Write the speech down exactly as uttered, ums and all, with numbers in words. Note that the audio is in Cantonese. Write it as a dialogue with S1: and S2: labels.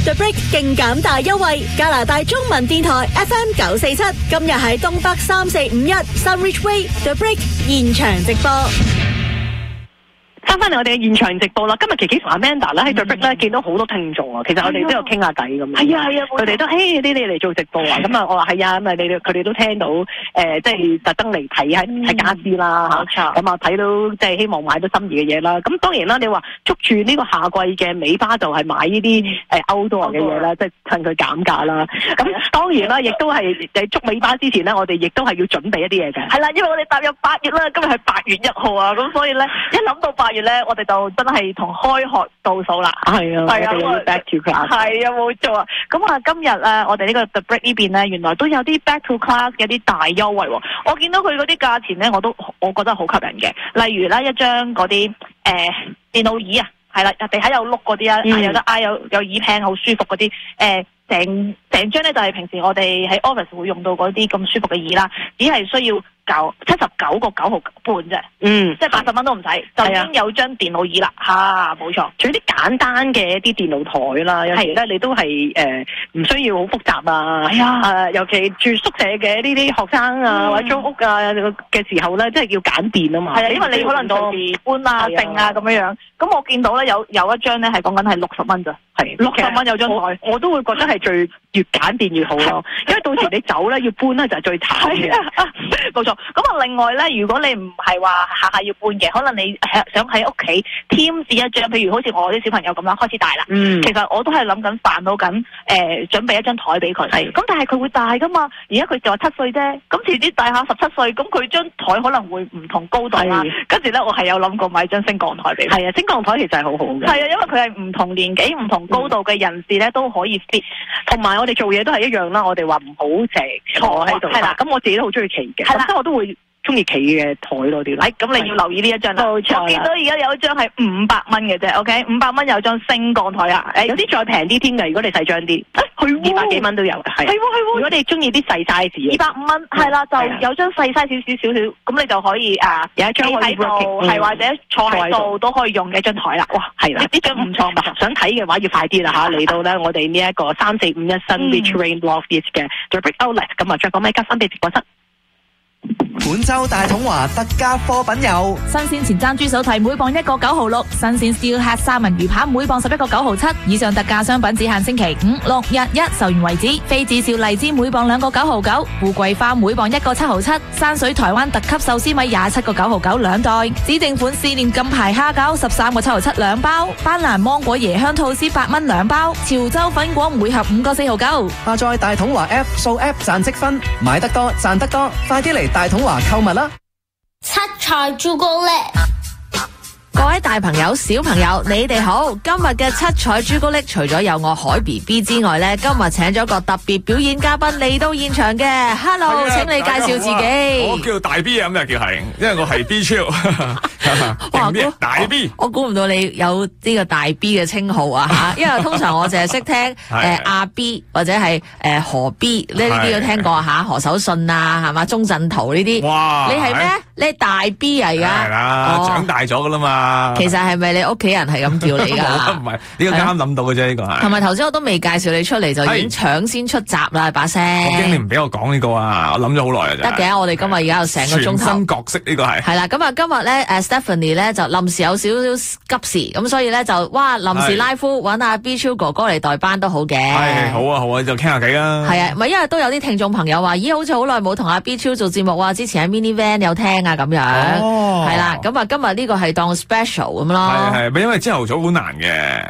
S1: The Break 勁減大優惠，加拿大中文電台 F M 九四七，今日喺東北三四五一 Sunridge Way The Break 現場直播。
S2: 翻翻嚟我哋嘅現場直播啦，今日琪琪同 Amanda 咧喺 The Break 咧見到好多聽眾啊，其實我哋都有傾下偈咁。係啊係啊，佢哋都誒你哋嚟做直播啊，咁啊我話係啊，咁啊你哋佢哋都聽到誒，即係特登嚟睇喺睇家私啦嚇，咁啊睇到即係希望買到心儀嘅嘢啦。咁當然啦，你話捉住呢個夏季嘅尾巴就係買呢啲誒 outdoor 嘅嘢啦，即係趁佢減價啦。咁當然啦，亦都係誒捉尾巴之前咧，我哋亦都係要準備一啲嘢嘅。係啦，因為我哋踏入八月啦，今日係八月一號啊，咁所以咧一諗到八月咧，我哋就真係同開學倒數啦。係啊，係啊，我哋要 back to class。係啊，冇錯啊。咁啊，今日咧，我哋呢個 The Break 呢邊咧，原來都有啲 back to class 嘅啲大優惠喎。我見到佢嗰啲價錢咧，我都我覺得好吸引嘅。例如咧，一張嗰啲誒電腦椅啊，係啦，地下有碌嗰啲啊，有得挨有有耳柄好舒服嗰啲誒。成成張咧就係平時我哋喺 office 會用到嗰啲咁舒服嘅椅啦，只係需要九七十九個九毫半啫，嗯，即係八十蚊都唔使，就已經有張電腦椅啦，嚇，冇錯。仲有啲簡單嘅一啲電腦台啦，有時咧你都係誒唔需要好複雜啊，係啊，誒尤其住宿舍嘅呢啲學生啊或者租屋啊嘅時候咧，即係要簡便啊嘛，係啊，因為你可能到時搬啊、剩啊咁樣樣，咁我見到咧有有一張咧係講緊係六十蚊咋，係六十蚊有張台，我都會覺得係最越簡便越好咯，因為到時你走咧要搬咧就係最慘嘅，冇錯。咁啊，另外咧，如果你唔係話下下要搬嘅，可能你想喺屋企添置一張，譬如好似我啲小朋友咁啦，開始大啦，嗯，其實我都係諗緊煩惱緊誒，準備一張台俾佢，係，咁但係佢會大噶嘛，而家佢就話七歲啫，咁遲啲大下十七歲，咁佢張台可能會唔同高度啦，跟住咧我係有諗過買張升降台俾佢，係啊，升降台其實係好好嘅，係啊，因為佢係唔同年紀、唔同高度嘅人士咧都可以 fit，同埋我哋做嘢都係一樣啦，我哋話唔好成坐喺度，係啦，咁我自己都好中意企嘅，係啦，即係我都會中意企嘅台多啲。誒，咁你要留意呢一張啦。冇錯。我見到而家有一張係五百蚊嘅啫 ，OK， 五百蚊有張升降台啊。誒，有啲再平啲添嘅，如果你細張啲，誒，二百幾蚊都有嘅，係。係喎係喎。如果你中意啲細 size，二百五蚊係啦，就有張細 size 少少少少，咁你就可以啊，有一張喺度，係或者坐喺度都可以用嘅一張台啦。哇，係啦，呢張唔錯嘛。想睇嘅話要快啲啦嚇，嚟到咧我哋呢一個三四五一新 Beach Range Lofties 嘅 The Break Outlet，咁啊再講咩加分俾直播室。
S3: 本周大統華特價貨品有
S4: 新鮮前爭豬手提每磅一個九毫六，新鮮 Steelhead 三文魚扒每磅十一個九毫七。以上特價商品只限星期五、六、日一售完為止。非子少荔枝每磅兩個九毫九，富貴花每磅一個七毫七。山水台灣特級壽司米廿七個九毫九兩袋。指定款思念金牌蝦餃十三個七毫七兩包。班蘭芒果椰香吐司八蚊兩包。潮州粉果每盒五個四毫九。
S3: 下載大統華 App 掃 App 賺積分，買得多賺得多，快啲嚟大統華購物啦！
S5: 七彩朱古力，
S4: 各位大朋友、小朋友，你哋好！今日嘅七彩朱古力，除咗有我海 B B 之外呢，今日請咗個特別表演嘉賓嚟到現場嘅。Hello，請你介紹自己。
S6: 我叫大 B 啊，咁就叫係，因為我係 B 超。哇，大 B，
S4: 我估唔到你有呢個大 B 嘅稱號啊吓，因為通常我淨係識聽誒阿 B 或者係誒何 B 呢啲都聽過吓，何守信啊係嘛，鐘鎮濤呢啲。哇，你係咩？你係大 B 嚟噶？
S6: 係啦，長大咗噶啦嘛。
S4: 其實係咪你屋企人係咁叫你噶？
S6: 唔係，呢個啱啱諗到嘅啫，呢個係。
S4: 同埋頭先我都未介紹你出嚟，就已經搶先出閘啦，把聲。
S6: 我驚你唔俾我講呢個啊，我諗咗好耐啊，真係。得
S4: 嘅，我哋今日而家有成個鐘頭。
S6: 全新角色呢個係。係
S4: 啦，咁啊今日咧誒 Stephanie 咧就臨時有少少急事，咁所以咧就哇臨時拉夫揾阿 B 超哥哥嚟代班都好嘅。
S6: 係好啊好啊，就傾下偈啦。
S4: 係啊，唔係因為都有啲聽眾朋友話，咦好似好耐冇同阿 B 超做節目啊，之前喺 Mini Van 有聽啊咁樣。哦。係啦，咁啊今日呢個係當 special 咁咯。
S6: 係係，因為朝頭早好難嘅。